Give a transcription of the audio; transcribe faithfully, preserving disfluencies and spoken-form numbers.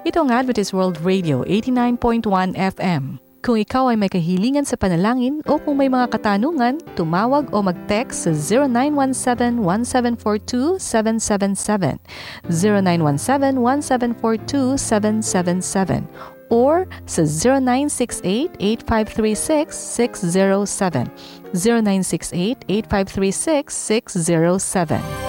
Ito ang Adventist World Radio eighty-nine point one F M. Kung ikaw ay may kahilingan sa panalangin o kung may mga katanungan, tumawag o mag-text sa zero nine one seven, one seven four two, seven seven seven, zero nine one seven, one seven four two, seven seven seven, or sa zero nine six eight, eight five three six, six zero seven, zero nine six eight, eight five three six, six zero seven.